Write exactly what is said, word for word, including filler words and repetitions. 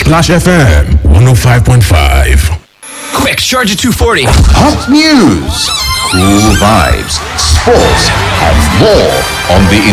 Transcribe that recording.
Splash F M one oh five point five. Quick, charge at two forty. Hot news, cool vibes, sports, and more on the